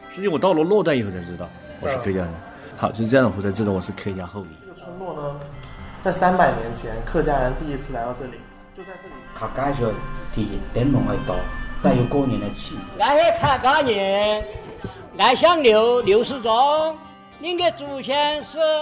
实际我到了洛段以后才知道我是客家人。好，就这样我才知道我是客家后裔。 这个村落呢，在300年前，客家人第一次来到这里，就在这里。 客家就第一灯笼会多，带有过年的气氛。 俺是客家人，俺姓刘，刘世忠，您的祖先是。